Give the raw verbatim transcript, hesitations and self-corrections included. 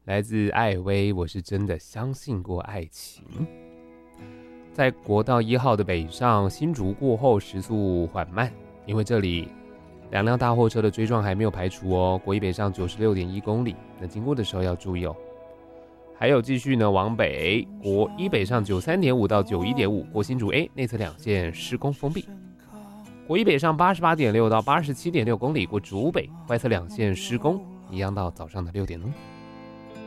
来自艾薇，我是真的相信过爱情。在国道一号的北上，新竹过后时速缓慢，因为这里两辆大货车的追撞还没有排除哦。国一北上九十六点一公里，那经过的时候要注意哦。还有继续呢往北，国一北上九十三点五到九十一点五，过新竹 A 内侧两线施工封闭。国一北上八十八点六到八十七点六公里，过竹北外侧两线施工，一样到早上的六点哦。